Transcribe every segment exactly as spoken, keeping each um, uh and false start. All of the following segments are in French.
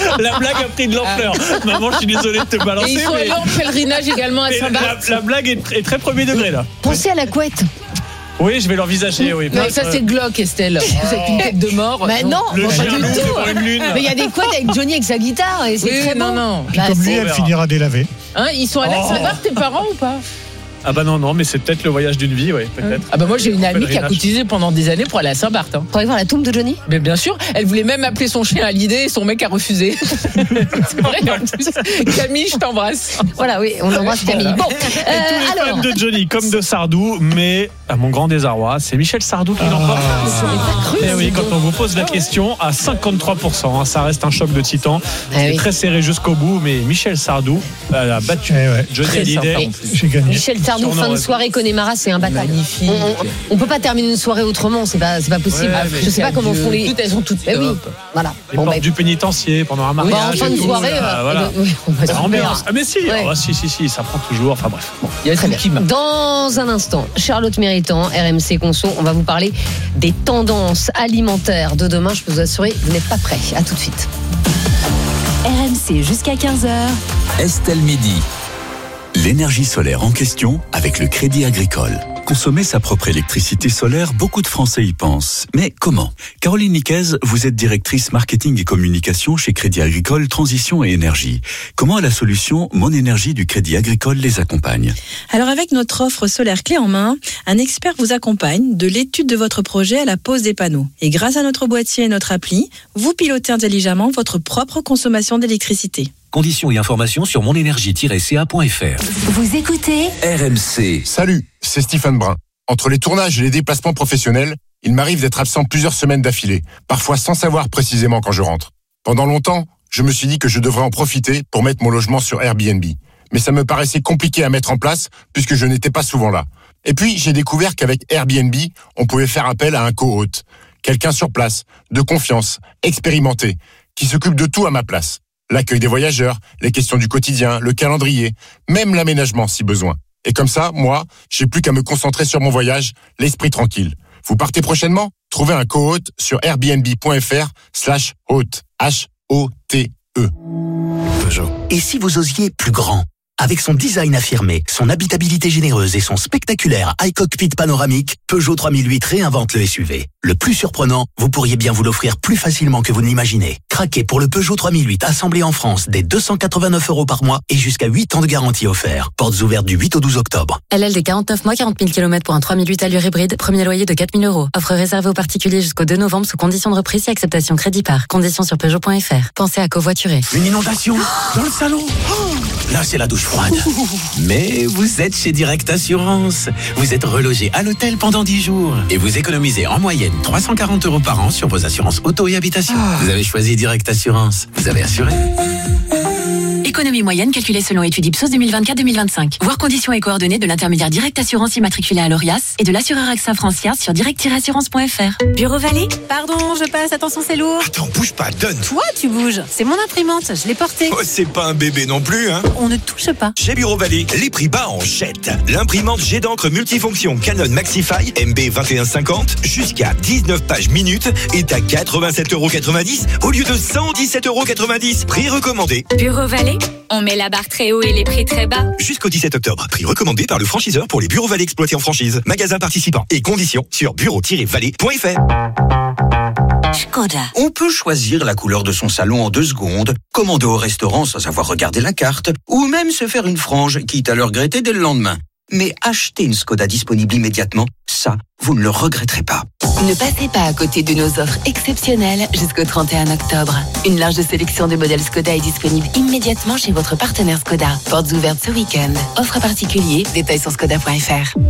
La blague a pris de l'ampleur. Maman, je suis désolé de te balancer. Et ils sont mais... allés en pèlerinage également à Saint-Barth. La, la blague est, est très premier degré là. Pensez à la couette. Oui, je vais l'envisager. Oui. Non, ça c'est glauque, Estelle. Vous êtes une tête de mort. Mais non, Le bon, pas chien du loup tout. devant une lune. Mais il y a des couettes avec Johnny avec sa guitare et c'est Oui, très non, bon. non. Puis Bah, comme lui, c'est- elle finira délavée. Hein, ils sont allés à Oh. Saint-Barth, tes parents ou pas? Ah bah non, non, mais c'est peut-être le voyage d'une vie, oui, peut-être. Ah bah moi j'ai une amie qui a Pèlerinage. cotisé pendant des années pour aller à Saint-Barth. Hein. Pour aller voir la tombe de Johnny. Mais bien sûr, elle voulait même appeler son chien Hallyday et son mec a refusé. C'est vrai en plus. Camille, je t'embrasse. Voilà, oui, on embrasse Camille. Bon, Et tous euh, les alors. fans de Johnny comme de Sardou, mais à mon grand désarroi, c'est Michel Sardou qui l'emporte. Eh oui, quand on vous pose la question, à cinquante-trois pour cent, hein, ça reste un choc de titan. Ah C'est oui. très serré jusqu'au bout, mais Michel Sardou elle a battu Eh ouais. Johnny Très Hallyday. sympa, en plus. J'ai gagné. Michel Sardou, Sur fin de nos- soirée, Connemara, c'est imbattable. Magnifique. On, on, on peut pas terminer une soirée autrement, c'est pas, c'est pas possible. Ouais, mais Je sais pas comment font les. Toutes elles sont toutes Mais oui, top. voilà. Les Bon, portes bah, du pénitencier pendant un oui, mariage. en fin et de tout, soirée, là, euh, voilà. euh, oui, on va se Ça faire. ambiance. Ah mais si, Ouais. oh, si, si, si, ça prend toujours. Enfin bref. Bon. Il y a Très tout bien. qui marche. Dans un instant, Charlotte Méritant, R M C Conso, on va vous parler des tendances alimentaires de demain. Je peux vous assurer, vous n'êtes pas prêts. À tout de suite. R M C jusqu'à quinze heures. Estelle Midi. L'énergie solaire en question avec le Crédit Agricole. Consommer sa propre électricité solaire, beaucoup de Français y pensent. Mais comment ? Caroline Niquez, vous êtes directrice marketing et communication chez Crédit Agricole Transition et Énergie. Comment la solution Mon Énergie du Crédit Agricole les accompagne ? Alors avec notre offre solaire clé en main, un expert vous accompagne de l'étude de votre projet à la pose des panneaux. Et grâce à notre boîtier et notre appli, vous pilotez intelligemment votre propre consommation d'électricité. Conditions et informations sur monénergie tiret c a point f r. Vous écoutez R M C. Salut, c'est Stéphane Brun. Entre les tournages et les déplacements professionnels, il m'arrive d'être absent plusieurs semaines d'affilée, parfois sans savoir précisément quand je rentre. Pendant longtemps, je me suis dit que je devrais en profiter pour mettre mon logement sur Airbnb. Mais ça me paraissait compliqué à mettre en place puisque je n'étais pas souvent là. Et puis, j'ai découvert qu'avec Airbnb, on pouvait faire appel à un co-hôte. Quelqu'un sur place, de confiance, expérimenté, qui s'occupe de tout à ma place. L'accueil des voyageurs, les questions du quotidien, le calendrier, même l'aménagement si besoin. Et comme ça, moi, j'ai plus qu'à me concentrer sur mon voyage, l'esprit tranquille. Vous partez prochainement ? Trouvez un co-hôte sur airbnb.fr slash hôte, H O T E. Peugeot. Et si vous osiez plus grand ? Avec son design affirmé, son habitabilité généreuse et son spectaculaire iCockpit panoramique, Peugeot trois mille huit réinvente le S U V. Le plus surprenant, vous pourriez bien vous l'offrir plus facilement que vous ne l'imaginez. Craquez pour le Peugeot trois mille huit assemblé en France dès deux cent quatre-vingt-neuf euros par mois et jusqu'à huit ans de garantie offert. Portes ouvertes du huit au douze octobre. L L D quarante-neuf mois, quarante mille kilomètres pour un trois mille huit allure hybride, premier loyer de quatre mille euros. Offre réservée aux particuliers jusqu'au deux novembre sous conditions de reprise et acceptation crédit par. Conditions sur Peugeot point f r. Pensez à covoiturer. Une inondation dans le salon. Oh, là, c'est la douche froide. Mais vous êtes chez Direct Assurance. Vous êtes relogé à l'hôtel pendant dix jours. Et vous économisez en moyenne trois cent quarante euros par an sur vos assurances auto et habitation. Vous avez choisi Direct Assurance. Vous avez assuré. Économie moyenne calculée selon étude Ipsos deux mille vingt-quatre deux mille vingt-cinq. Voir conditions et coordonnées de l'intermédiaire Direct Assurance immatriculé à l'Orias et de l'assureur AXA Francia sur direct tiret assurance point f r. Bureau Vallée. Pardon, je passe, attention c'est lourd. Attends, bouge pas, donne. Toi, tu bouges. C'est mon imprimante, je l'ai portée. Oh, c'est pas un bébé non plus, hein. On ne touche pas. Chez Bureau Vallée, les prix bas en jette. L'imprimante jet d'encre multifonction Canon Maxify M B vingt et un cinquante jusqu'à dix-neuf pages minutes est à quatre-vingt-sept euros quatre-vingt-dix au lieu de cent dix-sept euros quatre-vingt-dix. Prix recommandé. Bureau Vallée. On met la barre très haut et les prix très bas. Jusqu'au dix-sept octobre. Prix recommandé par le franchiseur pour les Bureaux Vallée exploités en franchise. Magasin participant et conditions sur bureau tiret vallée point f r. Škoda. On peut choisir la couleur de son salon en deux secondes, commander au restaurant sans avoir regardé la carte, ou même se faire une frange, quitte à le regretter dès le lendemain. Mais acheter une Škoda disponible immédiatement, ça, vous ne le regretterez pas. Ne passez pas à côté de nos offres exceptionnelles jusqu'au trente et un octobre. Une large sélection de modèles Škoda est disponible immédiatement chez votre partenaire Škoda. Portes ouvertes ce week-end. Offre particulier, détails sur Škoda point f r.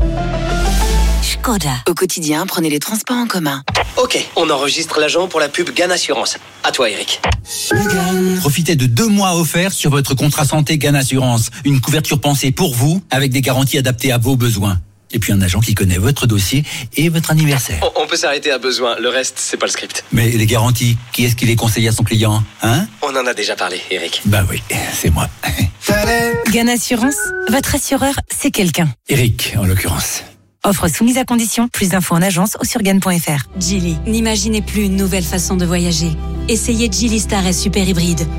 Škoda. Au quotidien, prenez les transports en commun. Ok, on enregistre l'agent pour la pub Gan Assurance. À toi, Eric. Profitez de deux mois offerts sur votre contrat santé Gan Assurance. Une couverture pensée pour vous, avec des garanties adaptées à vos besoins. Et puis un agent qui connaît votre dossier et votre anniversaire. On, on peut s'arrêter à besoin, le reste, c'est pas le script. Mais les garanties, qui est-ce qui les conseille à son client, hein? On en a déjà parlé, Eric. Bah oui, c'est moi. Gan Assurance, votre assureur, c'est quelqu'un. Eric, en l'occurrence. Offre soumise à condition, plus d'infos en agence ou sur gan point f r. Geely, n'imaginez plus une nouvelle façon de voyager. Essayez Geely Star S Super Hybride.